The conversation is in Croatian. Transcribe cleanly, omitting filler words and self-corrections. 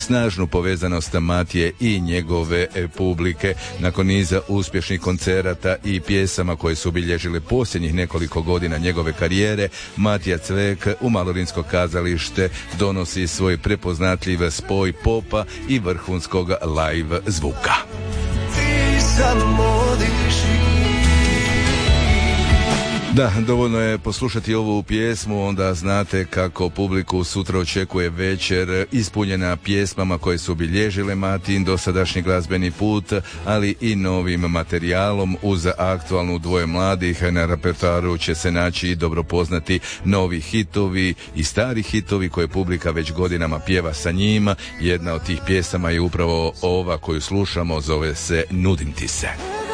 snažnu povezanost Matije i njegove publike. Nakon niza uspješnih koncerata i pjesama koje su obilježile posljednjih nekoliko godina njegove karijere, Matija Cvek u Malorinsko kazalište donosi svoj prepoznatljiv spoj popa i vrhunskog live zvuka. Da, dovoljno je poslušati ovu pjesmu, onda znate kako publiku sutra očekuje večer ispunjena pjesmama koje su obilježile Matijin dosadašnji glazbeni put, ali i novim materijalom. Uz aktualnu Dvoje mladih na repertoaru će se naći i dobro poznati novi hitovi i stari hitovi koje publika već godinama pjeva sa njima. Jedna od tih pjesama je upravo ova koju slušamo, zove se Nudim ti se.